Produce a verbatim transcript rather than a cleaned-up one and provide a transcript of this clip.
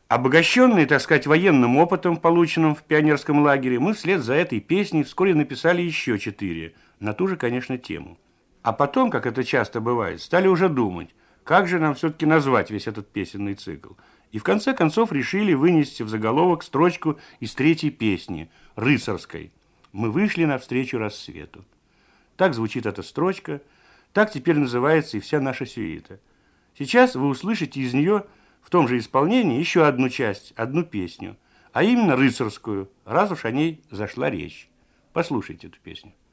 Обогащенные, так сказать, военным опытом, полученным в пионерском лагере, мы вслед за этой песней вскоре написали еще четыре, на ту же, конечно, тему. А потом, как это часто бывает, стали уже думать, как же нам все-таки назвать весь этот песенный цикл. И в конце концов решили вынести в заголовок строчку из третьей песни, рыцарской. «Мы вышли навстречу рассвету». Так звучит эта строчка, так теперь называется и вся наша сюита. Сейчас вы услышите из нее в том же исполнении еще одну часть, одну песню, а именно рыцарскую, раз уж о ней зашла речь. Послушайте эту песню.